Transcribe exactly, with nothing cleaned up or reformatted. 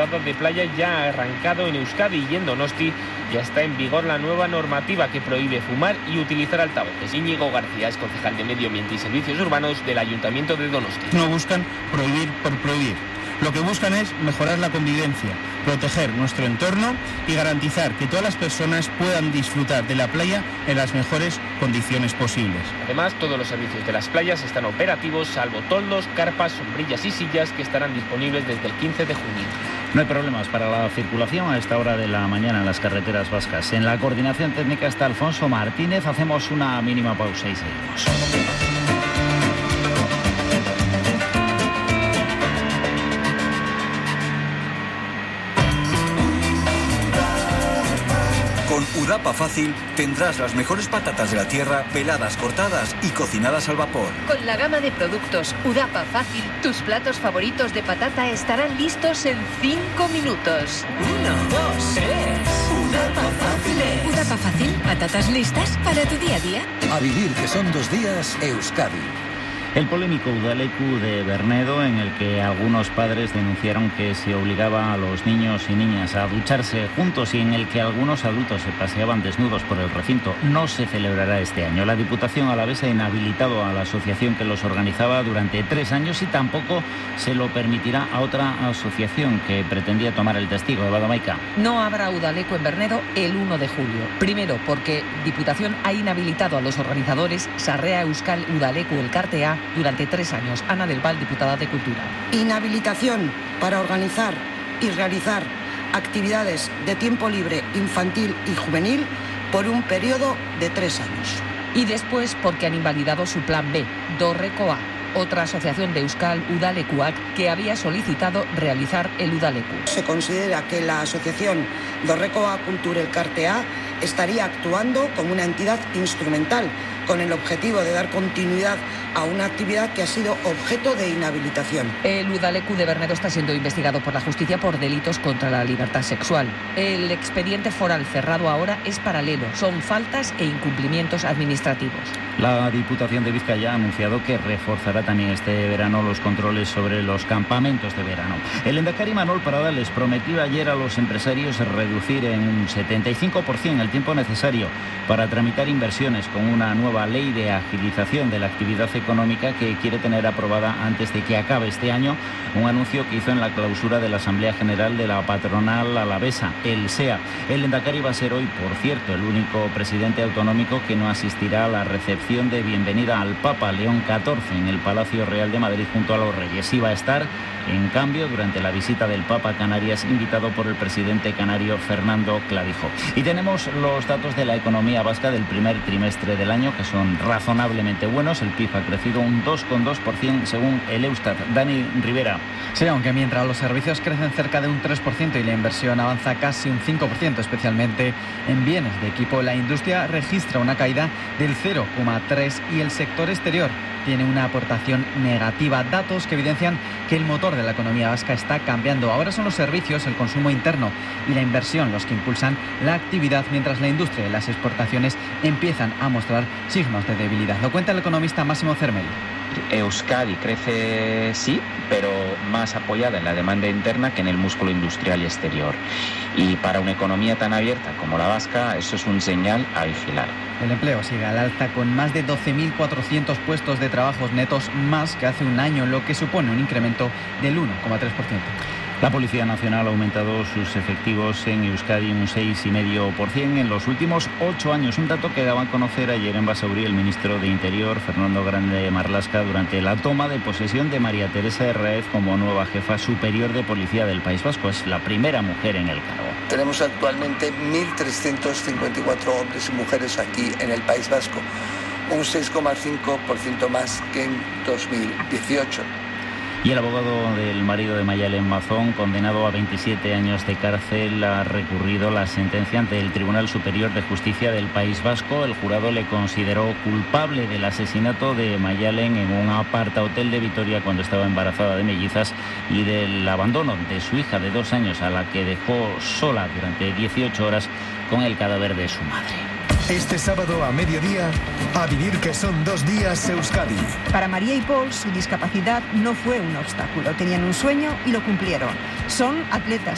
temporada de playa ya ha arrancado en Euskadi y en Donosti ya está en vigor la nueva normativa que prohíbe fumar y utilizar altavoces. Íñigo García es concejal de Medio Ambiente y Servicios Urbanos del Ayuntamiento de Donosti. No buscan prohibir por prohibir. Lo que buscan es mejorar la convivencia, proteger nuestro entorno y garantizar que todas las personas puedan disfrutar de la playa en las mejores condiciones posibles. Además, todos los servicios de las playas están operativos, salvo toldos, carpas, sombrillas y sillas, que estarán disponibles desde el quince de junio. No hay problemas para la circulación a esta hora de la mañana en las carreteras vascas. En la coordinación técnica está Alfonso Martínez. Hacemos una mínima pausa y seguimos. Con Udapa Fácil tendrás las mejores patatas de la tierra peladas, cortadas y cocinadas al vapor. Con la gama de productos Udapa Fácil, tus platos favoritos de patata estarán listos en cinco minutos. Uno, dos, tres. Udapa Fácil. Udapa Fácil, patatas listas para tu día a día. A vivir que son dos días, Euskadi. El polémico Udaleku de Bernedo, en el que algunos padres denunciaron que se obligaba a los niños y niñas a ducharse juntos y en el que algunos adultos se paseaban desnudos por el recinto, no se celebrará este año. La Diputación Alavesa ha inhabilitado a la asociación que los organizaba durante tres años y tampoco se lo permitirá a otra asociación que pretendía tomar el testigo. Eva Domaica. No habrá Udaleku en Bernedo el uno de julio. Primero, porque Diputación ha inhabilitado a los organizadores Sarrea Euskal Udaleku Elkartea durante tres años. Ana del Val, diputada de Cultura. Inhabilitación para organizar y realizar actividades de tiempo libre infantil y juvenil por un periodo de tres años. Y después porque han invalidado su plan B, Dorrekoa, otra asociación de Euskal Udalekuak que había solicitado realizar el Udaleku. Se considera que la asociación Dorrekoa Kultur Elkartea estaría actuando como una entidad instrumental con el objetivo de dar continuidad a una actividad que ha sido objeto de inhabilitación. El Udaleku de Bernedo está siendo investigado por la justicia por delitos contra la libertad sexual. El expediente foral cerrado ahora es paralelo. Son faltas e incumplimientos administrativos. La Diputación de Vizcaya ha anunciado que reforzará también este verano los controles sobre los campamentos de verano. El lehendakari Manol Parada les prometió ayer a los empresarios reducir en un setenta y cinco por ciento el tiempo necesario para tramitar inversiones con una nueva ley de agilización de la actividad económica que quiere tener aprobada antes de que acabe este año, un anuncio que hizo en la clausura de la Asamblea General de la Patronal Alavesa, el SEA. El lehendakari va a ser hoy, por cierto, el único presidente autonómico que no asistirá a la recepción de bienvenida al Papa León catorce en el Palacio Real de Madrid junto a los Reyes. Iba a estar, en cambio, durante la visita del Papa a Canarias, invitado por el presidente canario Fernando Clavijo. Y tenemos los datos de la economía vasca del primer trimestre del año, que son razonablemente buenos. El P I B ha crecido un dos coma dos por ciento según el Eustat. Dani Rivera. Sí, aunque mientras los servicios crecen cerca de un tres por ciento y la inversión avanza casi un cinco por ciento, especialmente en bienes de equipo, la industria registra una caída del cero coma tres por ciento y el sector exterior tiene una aportación negativa. Datos que evidencian que el motor de la economía vasca está cambiando. Ahora son los servicios, el consumo interno y la inversión los que impulsan la actividad, mientras la industria y las exportaciones empiezan a mostrar signos de debilidad. Lo cuenta el economista Máximo Cermeli. Euskadi crece, sí, pero más apoyada en la demanda interna que en el músculo industrial y exterior. Y para una economía tan abierta como la vasca, eso es un señal a vigilar. El empleo sigue al alza con más de doce mil cuatrocientos puestos de trabajo netos más que hace un año, lo que supone un incremento del uno coma tres por ciento. La Policía Nacional ha aumentado sus efectivos en Euskadi un seis coma cinco por ciento en los últimos ocho años, un dato que daba a conocer ayer en Basauri el ministro de Interior, Fernando Grande Marlaska, durante la toma de posesión de María Teresa Herráez como nueva jefa superior de Policía del País Vasco. Es la primera mujer en el cargo. Tenemos actualmente mil trescientos cincuenta y cuatro hombres y mujeres aquí en el País Vasco, un seis coma cinco por ciento más que en dos mil dieciocho. Y el abogado del marido de Mayalen Mazón, condenado a veintisiete años de cárcel, ha recurrido la sentencia ante el Tribunal Superior de Justicia del País Vasco. El jurado le consideró culpable del asesinato de Mayalen en un apartahotel de Vitoria cuando estaba embarazada de mellizas y del abandono de su hija de dos años, a la que dejó sola durante dieciocho horas con el cadáver de su madre. Este sábado a mediodía, a vivir que son dos días Euskadi. Para María y Paul, su discapacidad no fue un obstáculo. Tenían un sueño y lo cumplieron. Son atletas